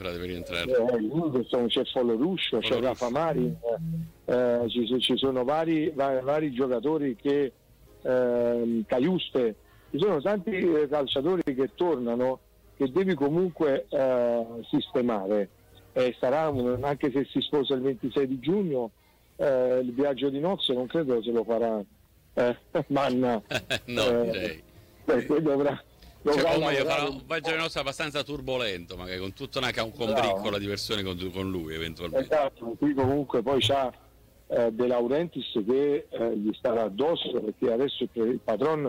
sembra deve rientrare. C'è Follo Ruscio, c'è Rafa Marin, ci sono vari giocatori che Caiuste, ci sono tanti calciatori che tornano, che devi comunque sistemare, sarà anche se si sposa il 26 di giugno, il viaggio di nozze non credo se lo farà Manna. No, direi dovrà farà un viaggio di nozze abbastanza turbolento, magari con tutta una combriccola di persone con lui eventualmente. Esatto, qui comunque poi c'ha De Laurentiis che gli starà addosso, perché adesso il patron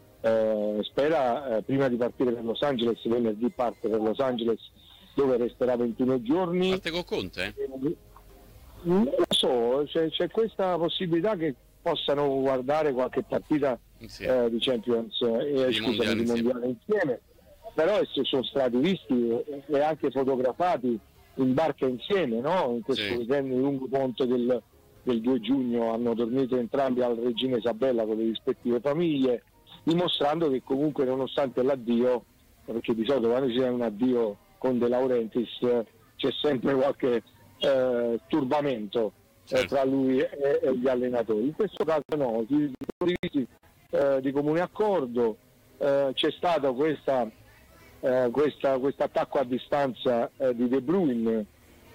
spera prima di partire per Los Angeles, venerdì parte per Los Angeles dove resterà 21 giorni. Parte con Conte? Non lo so, c'è questa possibilità che possano guardare qualche partita di Champions di mondiale insieme, però sono stati visti e anche fotografati in barca insieme, no? In questo weekend lungo ponte del 2 giugno hanno dormito entrambi al Regina Isabella con le rispettive famiglie, dimostrando che comunque nonostante l'addio, perché di solito quando c'è un addio con De Laurentiis c'è sempre qualche turbamento tra lui e gli allenatori, in questo caso no, di comune accordo, c'è stato questo attacco a distanza di De Bruyne,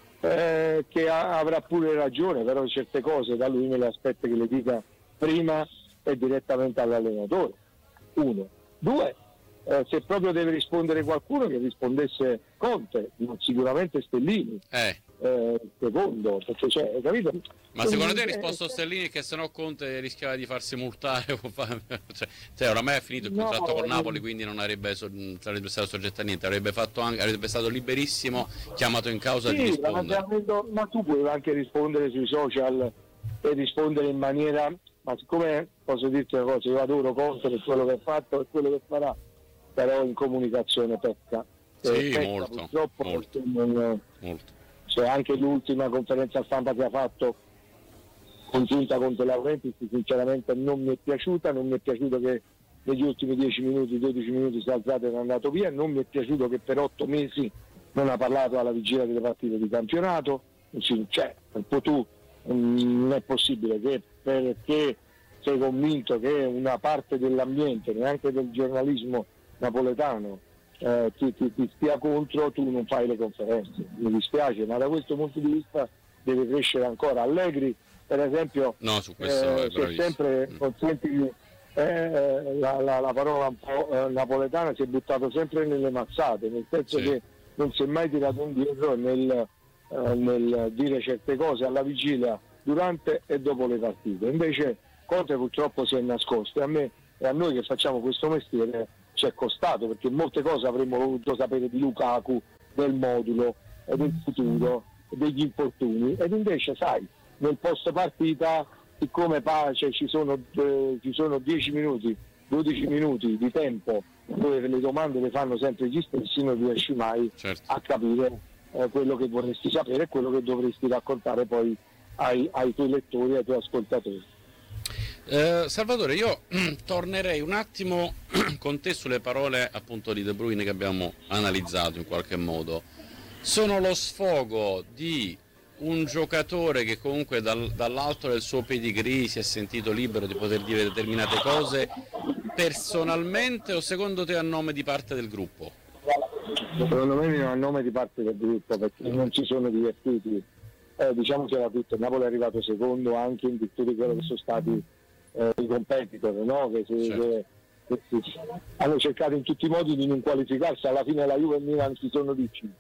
che avrà pure ragione, però certe cose da lui me le aspetta che le dica prima e direttamente all'allenatore. 1, 2, se proprio deve rispondere qualcuno che rispondesse Conte, sicuramente Stellini. Secondo, perché c'è, capito? Ma secondo te ha risposto Stellini che sennò Conte rischiava di farsi multare? Cioè oramai è finito il contratto con Napoli, quindi non sarebbe stato soggetto a niente, avrebbe stato liberissimo, chiamato in causa di rispondere. Ma tu puoi anche rispondere sui social e rispondere in maniera, ma siccome posso dirti una cosa, io adoro Conte per quello che ha fatto e quello che farà, però in comunicazione pecca. Molto. C'è anche l'ultima conferenza stampa che ha fatto congiunta con De Laurentiis, sinceramente non mi è piaciuta che negli ultimi 10 minuti, 12 minuti si è alzato e è andato via, non mi è piaciuto che per 8 mesi non ha parlato alla vigilia delle partite di campionato, cioè un po' tu non è possibile che perché sei convinto che una parte dell'ambiente, neanche del giornalismo napoletano, ti stia contro, tu non fai le conferenze. Mi dispiace, ma da questo punto di vista deve crescere ancora. Allegri per esempio, su questo che sempre consenti la parola un po' napoletana, si è buttato sempre nelle mazzate, nel senso che non si è mai tirato indietro nel dire certe cose alla vigilia, durante e dopo le partite. Invece Conte purtroppo si è nascosto, e a me e a noi che facciamo questo mestiere ci è costato, perché molte cose avremmo voluto sapere di Lukaku, del modulo, del futuro, degli infortuni, ed invece sai, nel post partita, siccome ci sono 10 minuti, 12 minuti di tempo dove le domande le fanno sempre gli stessi, non riesci mai a capire quello che vorresti sapere e quello che dovresti raccontare poi ai tuoi lettori, ai tuoi ascoltatori. Salvatore, io tornerei un attimo con te sulle parole appunto di De Bruyne che abbiamo analizzato in qualche modo. Sono lo sfogo di un giocatore che comunque dall'alto del suo pedigree si è sentito libero di poter dire determinate cose personalmente, o secondo te a nome di parte del gruppo? Secondo me a nome di parte del gruppo, perché non ci sono divertiti. Diciamo che era tutto, il Napoli è arrivato secondo anche in virtù di quello che sono stati i competitor, no? che hanno cercato in tutti i modi di non qualificarsi. Alla fine la Juve e il Milan si sono riusciti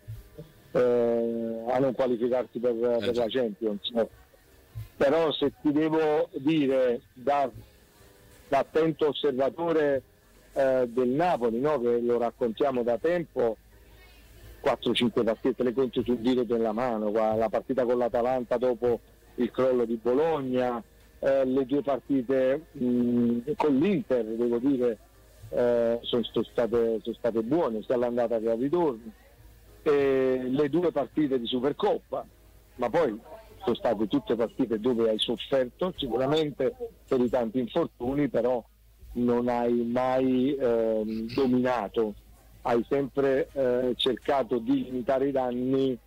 a non qualificarsi per la Champions, però se ti devo dire da attento osservatore del Napoli, no? Che lo raccontiamo da tempo, 4-5 partite le conto sul dito della mano, la partita con l'Atalanta dopo il crollo di Bologna, le 2 partite con l'Inter, devo dire, sono state buone sia all'andata che al ritorno, e le 2 partite di Supercoppa, ma poi sono state tutte partite dove hai sofferto sicuramente per i tanti infortuni, però non hai mai dominato hai sempre cercato di limitare i danni